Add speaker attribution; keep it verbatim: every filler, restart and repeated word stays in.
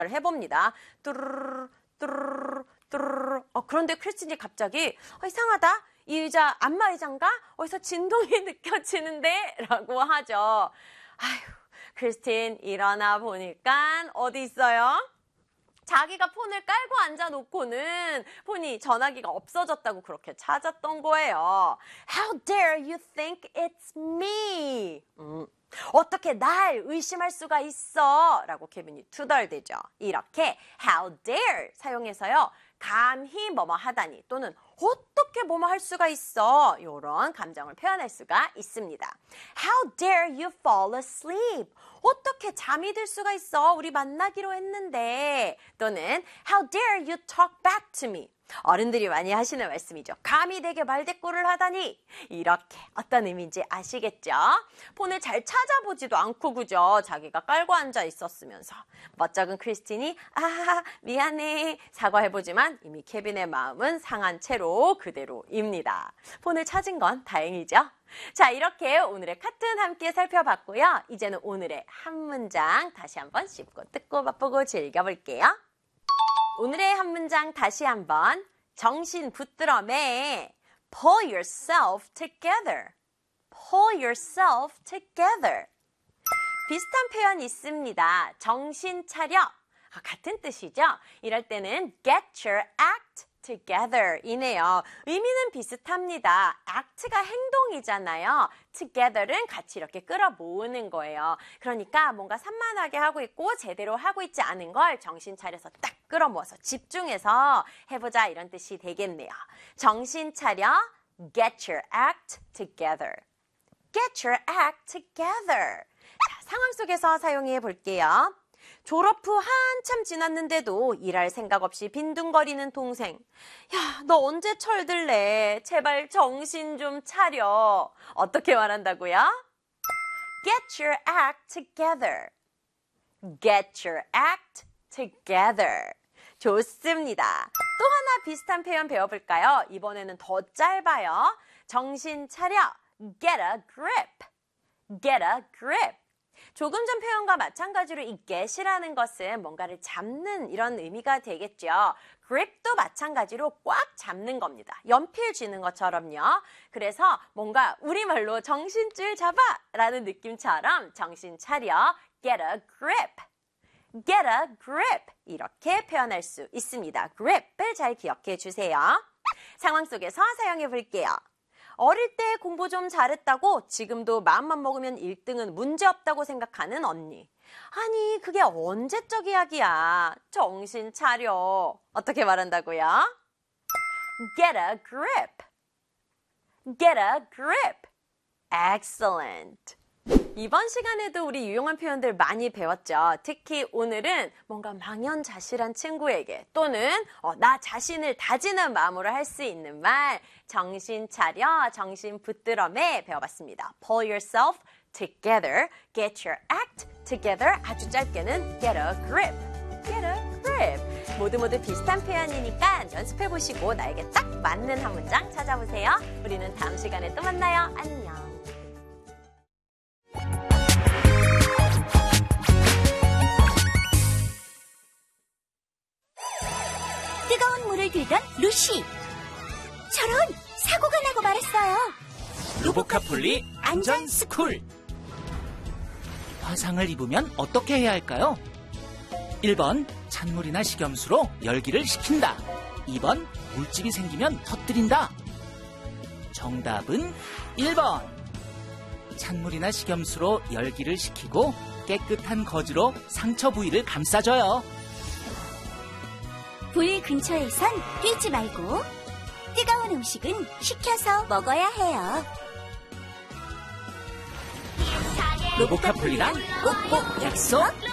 Speaker 1: 해봅니다. 뚜루루루 뚜루루루 뚜루루루. 어, 그런데 크리스틴이 갑자기 어, 이상하다. 이 의자 안마 의자인가? 어디서 진동이 느껴지는데? 라고 하죠. 아휴, 크리스틴 일어나 보니까 어디 있어요? 자기가 폰을 깔고 앉아놓고는 폰이 전화기가 없어졌다고 그렇게 찾았던 거예요. How dare you think it's me? 음, 어떻게 날 의심할 수가 있어? 라고 케빈이 투덜대죠. 이렇게 how dare 사용해서요. 감히 뭐뭐 하다니 또는 어떻게 뭐뭐 할 수가 있어? 이런 감정을 표현할 수가 있습니다. How dare you fall asleep? 어떻게 잠이 들 수가 있어? 우리 만나기로 했는데. 또는 How dare you talk back to me? 어른들이 많이 하시는 말씀이죠. 감히 내게 말대꾸를 하다니. 이렇게 어떤 의미인지 아시겠죠? 폰을 잘 찾아보지도 않고 그죠? 자기가 깔고 앉아 있었으면서. 멋쩍은 크리스틴이 아 미안해 사과해보지만 이미 케빈의 마음은 상한 채로 그대로입니다. 폰을 찾은 건 다행이죠? 자, 이렇게 오늘의 카툰 함께 살펴봤고요. 이제는 오늘의 한 문장 다시 한번 씹고 뜯고 맛보고 즐겨볼게요. 오늘의 한 문장 다시 한번. 정신 붙들어 매. Pull yourself together. Pull yourself together. 비슷한 표현 있습니다. 정신 차려. 아, 같은 뜻이죠? 이럴 때는 get your act together 이네요. 의미는 비슷합니다. act가 행동이잖아요. together는 같이 이렇게 끌어 모으는 거예요. 그러니까 뭔가 산만하게 하고 있고 제대로 하고 있지 않은 걸 정신 차려서 딱 끌어 모아서 집중해서 해보자 이런 뜻이 되겠네요. 정신 차려, get your act together. get your act together. 자, 상황 속에서 사용해 볼게요. 졸업 후 한참 지났는데도 일할 생각 없이 빈둥거리는 동생. 야, 너 언제 철들래? 제발 정신 좀 차려. 어떻게 말한다고요? Get your act together. Get your act together. 좋습니다. 또 하나 비슷한 표현 배워볼까요? 이번에는 더 짧아요. 정신 차려. Get a grip. Get a grip. 조금 전 표현과 마찬가지로 이 get이라는 것은 뭔가를 잡는 이런 의미가 되겠죠. grip도 마찬가지로 꽉 잡는 겁니다. 연필 쥐는 것처럼요. 그래서 뭔가 우리말로 정신줄 잡아 라는 느낌처럼 정신 차려, get a grip. get a grip. 이렇게 표현할 수 있습니다. grip을 잘 기억해 주세요. 상황 속에서 사용해 볼게요. 어릴 때 공부 좀 잘했다고 지금도 마음만 먹으면 일 등은 문제없다고 생각하는 언니. 아니, 그게 언제적 이야기야. 정신 차려. 어떻게 말한다고요? Get a grip. Get a grip. Excellent. 이번 시간에도 우리 유용한 표현들 많이 배웠죠. 특히 오늘은 뭔가 망연자실한 친구에게 또는 어, 나 자신을 다지는 마음으로 할 수 있는 말 정신 차려, 정신 붙들어 매 배워봤습니다. Pull yourself together, get your act together. 아주 짧게는 get a grip, get a grip. 모두 모두 비슷한 표현이니까 연습해보시고 나에게 딱 맞는 한 문장 찾아보세요. 우리는 다음 시간에 또 만나요. 안녕.
Speaker 2: 뜨거운 물을 들던 루시. 저런, 사고가 나고 말았어요.
Speaker 3: 로보카폴리 안전 스쿨. 화상을 입으면 어떻게 해야 할까요? 일 번 찬물이나 식염수로 열기를 식힌다. 이 번 물집이 생기면 터뜨린다. 정답은 일 번. 찬물이나 식염수로 열기를 식히고 깨끗한 거즈로 상처 부위를 감싸줘요.
Speaker 2: 불 근처에선 뛰지 말고 뜨거운 음식은 식혀서 먹어야 해요.
Speaker 3: 로보카폴리랑 꼭꼭 약속.